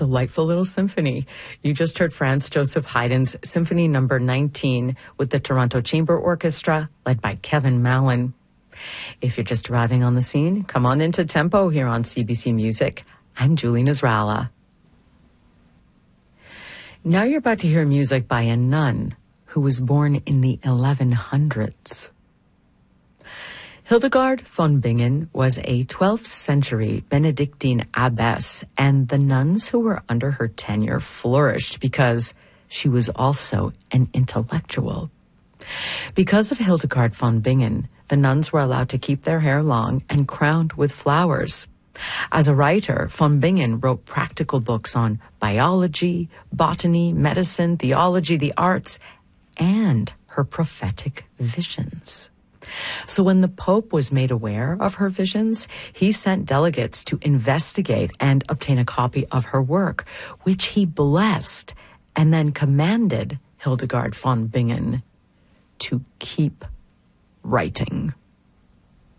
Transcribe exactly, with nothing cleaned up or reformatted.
delightful little symphony. You just heard Franz Joseph Haydn's Symphony Number nineteen with the Toronto Chamber Orchestra, led by Kevin Mallon. If you're just arriving on the scene, come on into Tempo here on C B C Music. I'm Julie Nasrallah. Now you're about to hear music by a nun who was born in the eleven hundreds. Hildegard von Bingen was a twelfth century Benedictine abbess, and the nuns who were under her tenure flourished because she was also an intellectual. Because of Hildegard von Bingen, the nuns were allowed to keep their hair long and crowned with flowers. As a writer, von Bingen wrote practical books on biology, botany, medicine, theology, the arts, and her prophetic visions. So when the Pope was made aware of her visions, he sent delegates to investigate and obtain a copy of her work, which he blessed and then commanded Hildegard von Bingen to keep writing.